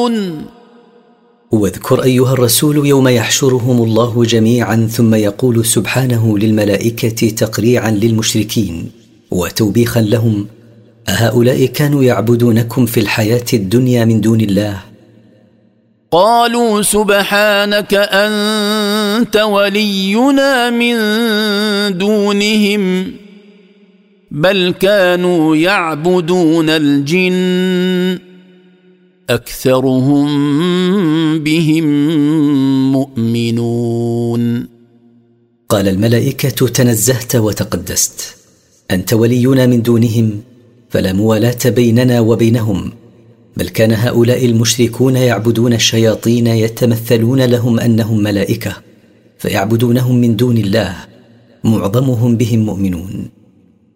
يعبدون. واذكر أيها الرسول يوم يحشرهم الله جميعا ثم يقول سبحانه للملائكة تقريعا للمشركين وتوبيخا لهم: أهؤلاء كانوا يعبدونكم في الحياة الدنيا من دون الله؟ قالوا سبحانك أنت ولينا من دونهم بل كانوا يعبدون الجن أكثرهم بهم مؤمنون. قال الملائكة: تنزهت وتقدست، أنت ولينا من دونهم، فلا موالاة بيننا وبينهم، بل كان هؤلاء المشركون يعبدون الشياطين يتمثلون لهم أنهم ملائكة، فيعبدونهم من دون الله، معظمهم بهم مؤمنون.